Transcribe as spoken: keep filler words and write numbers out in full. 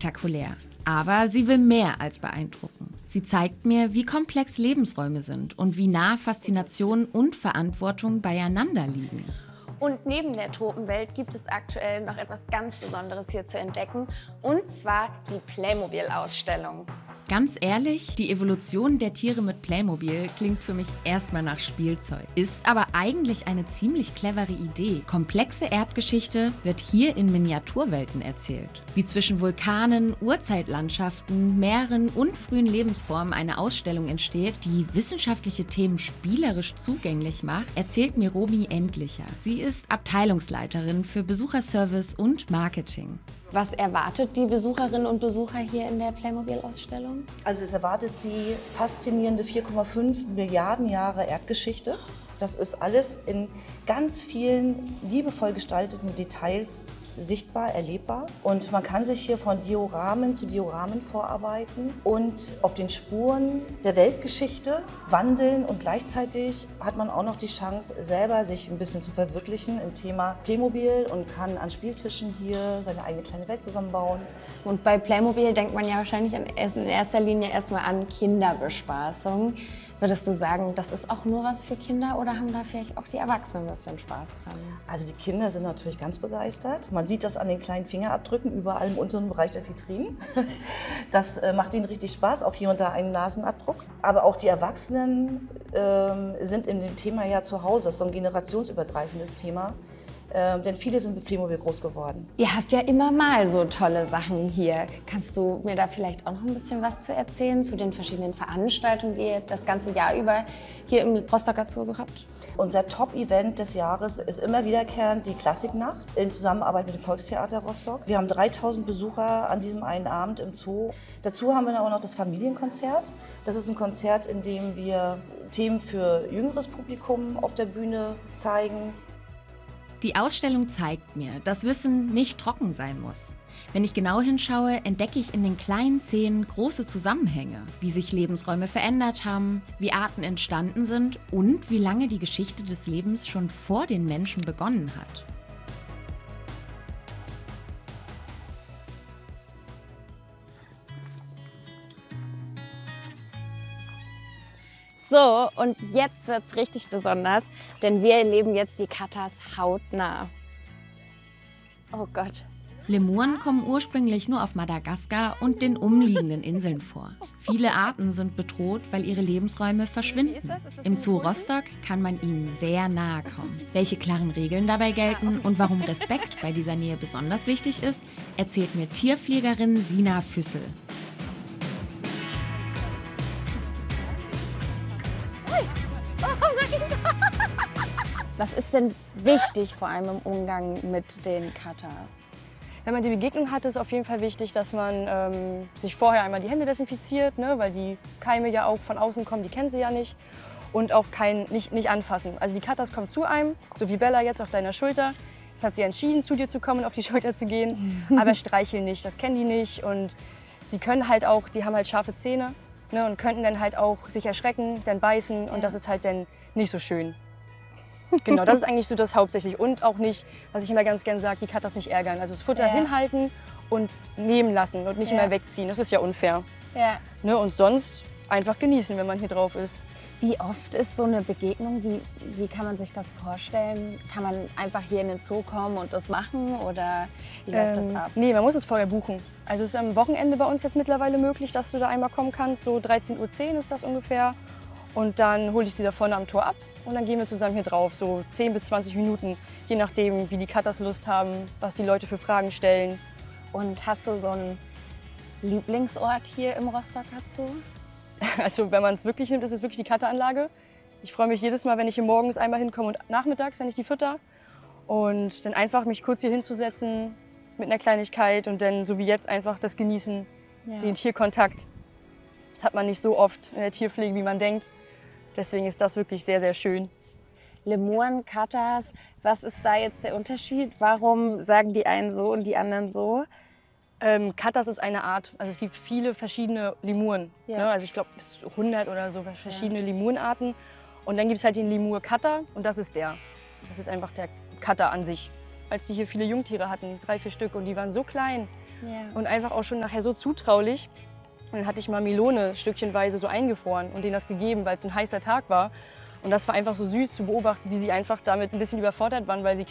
spektakulär. Aber sie will mehr als beeindrucken. Sie zeigt mir, wie komplex Lebensräume sind und wie nah Faszination und Verantwortung beieinander liegen. Und neben der Tropenwelt gibt es aktuell noch etwas ganz Besonderes hier zu entdecken, und zwar die Playmobil-Ausstellung. Ganz ehrlich, die Evolution der Tiere mit Playmobil klingt für mich erstmal nach Spielzeug. Ist aber eigentlich eine ziemlich clevere Idee. Komplexe Erdgeschichte wird hier in Miniaturwelten erzählt. Wie zwischen Vulkanen, Urzeitlandschaften, Meeren und frühen Lebensformen eine Ausstellung entsteht, die wissenschaftliche Themen spielerisch zugänglich macht, erzählt mir Romy Endlicher. Sie ist Abteilungsleiterin für Besucherservice und Marketing. Was erwartet die Besucherinnen und Besucher hier in der Playmobil-Ausstellung? Also es erwartet sie faszinierende vier Komma fünf Milliarden Jahre Erdgeschichte. Das ist alles in ganz vielen liebevoll gestalteten Details sichtbar, erlebbar. Und man kann sich hier von Dioramen zu Dioramen vorarbeiten und auf den Spuren der Weltgeschichte wandeln. Und gleichzeitig hat man auch noch die Chance, selber sich ein bisschen zu verwirklichen im Thema Playmobil und kann an Spieltischen hier seine eigene kleine Welt zusammenbauen. Und bei Playmobil denkt man ja wahrscheinlich in erster Linie erstmal an Kinderbespaßung. Würdest du sagen, das ist auch nur was für Kinder oder haben da vielleicht auch die Erwachsenen ein bisschen Spaß dran? Also die Kinder sind natürlich ganz begeistert. Man sieht das an den kleinen Fingerabdrücken überall im unteren Bereich der Vitrinen. Das äh, macht ihnen richtig Spaß, auch hier und da einen Nasenabdruck. Aber auch die Erwachsenen äh, sind in dem Thema ja zu Hause. Das ist so ein generationsübergreifendes Thema. Ähm, denn viele sind mit Playmobil groß geworden. Ihr habt ja immer mal so tolle Sachen hier. Kannst du mir da vielleicht auch noch ein bisschen was zu erzählen, zu den verschiedenen Veranstaltungen, die ihr das ganze Jahr über hier im Rostocker Zoo so habt? Unser Top-Event des Jahres ist immer wiederkehrend die Klassiknacht in Zusammenarbeit mit dem Volkstheater Rostock. Wir haben dreitausend Besucher an diesem einen Abend im Zoo. Dazu haben wir dann auch noch das Familienkonzert. Das ist ein Konzert, in dem wir Themen für jüngeres Publikum auf der Bühne zeigen. Die Ausstellung zeigt mir, dass Wissen nicht trocken sein muss. Wenn ich genau hinschaue, entdecke ich in den kleinen Szenen große Zusammenhänge, wie sich Lebensräume verändert haben, wie Arten entstanden sind und wie lange die Geschichte des Lebens schon vor den Menschen begonnen hat. So, und jetzt wird's richtig besonders, denn wir erleben jetzt die Katas hautnah. Oh Gott. Lemuren kommen ursprünglich nur auf Madagaskar und den umliegenden Inseln vor. Viele Arten sind bedroht, weil ihre Lebensräume verschwinden. Im Zoo Rostock kann man ihnen sehr nahe kommen. Welche klaren Regeln dabei gelten und warum Respekt bei dieser Nähe besonders wichtig ist, erzählt mir Tierpflegerin Sina Füssel. Was ist denn wichtig, vor allem im Umgang mit den Katas? Wenn man die Begegnung hat, ist es auf jeden Fall wichtig, dass man ähm, sich vorher einmal die Hände desinfiziert, ne, weil die Keime ja auch von außen kommen, die kennen sie ja nicht. Und auch kein, nicht, nicht anfassen. Also die Katas kommen zu einem, so wie Bella jetzt auf deiner Schulter. Jetzt hat sie entschieden, zu dir zu kommen und auf die Schulter zu gehen. Aber streicheln nicht, das kennen die nicht. Und sie können halt auch, die haben halt scharfe Zähne, ne, und könnten dann halt auch sich erschrecken, dann beißen. Und das ist halt dann nicht so schön. Genau, das ist eigentlich so das hauptsächlich. Und auch nicht, was ich immer ganz gern sage, die Katas nicht ärgern. Also das Futter ja. hinhalten und nehmen lassen und nicht ja. immer wegziehen. Das ist ja unfair. Ja. Ne, und sonst einfach genießen, wenn man hier drauf ist. Wie oft ist so eine Begegnung? Wie, wie kann man sich das vorstellen? Kann man einfach hier in den Zoo kommen und das machen oder wie läuft Ähm, das ab? nee, man muss es vorher buchen. Also es ist am Wochenende bei uns jetzt mittlerweile möglich, dass du da einmal kommen kannst. So dreizehn Uhr zehn ist das ungefähr. Und dann hole ich sie da vorne am Tor ab und dann gehen wir zusammen hier drauf. So zehn bis zwanzig Minuten, je nachdem, wie die Katas Lust haben, was die Leute für Fragen stellen. Und hast du so einen Lieblingsort hier im Rostocker Zoo? Also wenn man es wirklich nimmt, ist es wirklich die Kata-Anlage. Ich freue mich jedes Mal, wenn ich hier morgens einmal hinkomme und nachmittags, wenn ich die fütter. Und dann einfach mich kurz hier hinzusetzen mit einer Kleinigkeit und dann so wie jetzt einfach das Genießen, Ja. den Tierkontakt. Das hat man nicht so oft in der Tierpflege, wie man denkt. Deswegen ist das wirklich sehr, sehr schön. Lemuren, Katas, was ist da jetzt der Unterschied? Warum sagen die einen so und die anderen so? Ähm, Katas ist eine Art, also es gibt viele verschiedene Lemuren. Ja. Ne? Also ich glaube bis hundert oder so verschiedene ja. Lemurenarten. Und dann gibt es halt den Lemur Kata und das ist der. Das ist einfach der Kata an sich. Als die hier viele Jungtiere hatten, drei, vier Stück, und die waren so klein, Ja. und einfach auch schon nachher so zutraulich. Und dann hatte ich mal Melone stückchenweise so eingefroren und denen das gegeben, weil es so ein heißer Tag war. Und das war einfach so süß zu beobachten, wie sie einfach damit ein bisschen überfordert waren, weil sie